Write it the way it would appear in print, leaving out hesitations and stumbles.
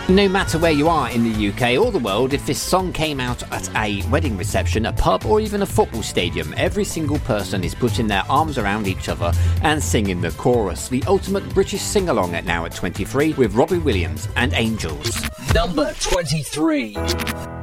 No matter where you are in the UK or the world, if this song came out at a wedding reception, a pub or even a football stadium, every single person is putting their arms around each other and singing the chorus. The ultimate British sing-along at 23 with Robbie Williams and Angels. Number 23.